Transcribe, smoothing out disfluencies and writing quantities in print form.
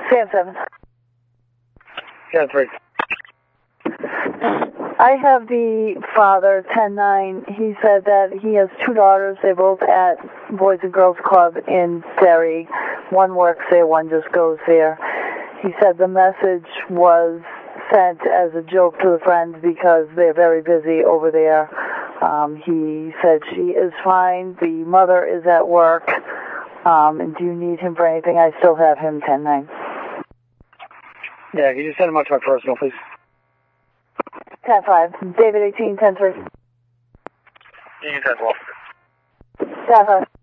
Sam 7. Sam 3. I have the father, 10-9. He said that he has 2 daughters. They're both at Boys and Girls Club in Derry. One works there, one just goes there. He said the message was sent as a joke to the friends because they're very busy over there. He said she is fine. The mother is at work. And do you need him for anything? I still have him, 10-9. Yeah, can you send him out to my personal, please? 10-5. David 18, 10-3. You can send him off. 10-5.